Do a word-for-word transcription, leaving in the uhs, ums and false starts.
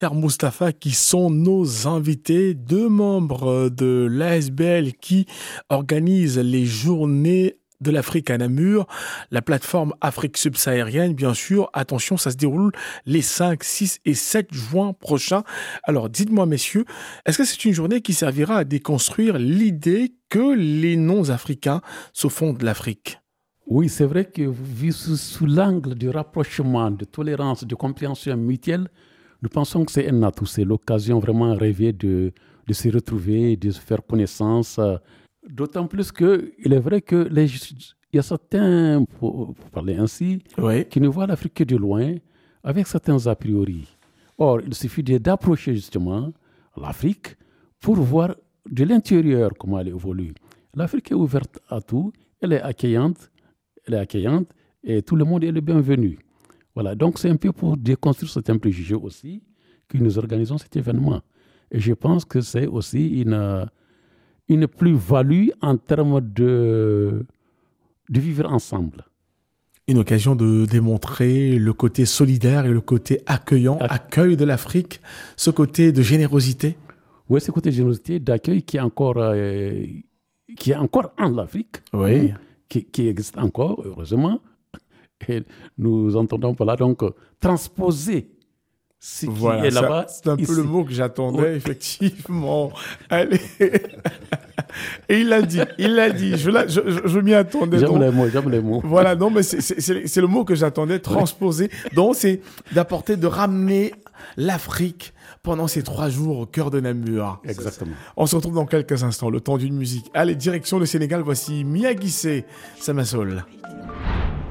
Cher Mustapha, qui sont nos invités, deux membres de l'A S B L qui organisent les journées de l'Afrique à Namur, la plateforme Afrique subsaharienne, bien sûr. Attention, ça se déroule les cinq, six et sept juin prochains. Alors, dites-moi, messieurs, est-ce que c'est une journée qui servira à déconstruire l'idée que les non-africains se font de l'Afrique ? Oui, c'est vrai que vu sous, sous l'angle du rapprochement, de tolérance, de compréhension mutuelle, nous pensons que c'est un atout, c'est l'occasion vraiment rêvée de, de se retrouver, de se faire connaissance. D'autant plus qu'il est vrai que les, il y a certains, pour, pour parler ainsi, oui. qui ne voient l'Afrique que de loin, avec certains a priori. Or, il suffit d'approcher justement l'Afrique pour voir de l'intérieur comment elle évolue. L'Afrique est ouverte à tout, elle est accueillante, elle est accueillante et tout le monde est le bienvenu. Voilà, donc c'est un peu pour déconstruire certains préjugés aussi que nous organisons cet événement. Et je pense que c'est aussi une, une plus-value en termes de, de vivre ensemble. Une occasion de démontrer le côté solidaire et le côté accueillant, Ac- accueil de l'Afrique, ce côté de générosité. Oui, ce côté de générosité, d'accueil qui est encore, euh, qui est encore en Afrique, oui. qui, qui existe encore, heureusement. Et nous entendons par là donc transposer ce voilà, qui est là-bas. C'est un ici. peu le mot que j'attendais, oui. Effectivement. Allez. Et il l'a dit, il l'a dit. Je, je, je, je m'y attendais. J'aime donc. les mots, j'aime les mots. Voilà, non, mais c'est, c'est, c'est, c'est le mot que j'attendais, transposer. Oui. Donc, c'est d'apporter, de ramener l'Afrique pendant ces trois jours au cœur de Namur. Exactement. On se retrouve dans quelques instants, le temps d'une musique. Allez, direction le Sénégal, voici Mia Guissé, Samassol.